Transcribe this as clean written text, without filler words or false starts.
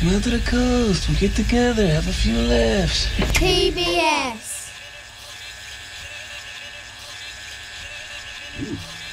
Come out to the coast. We'll get together, have a few laughs. PBS.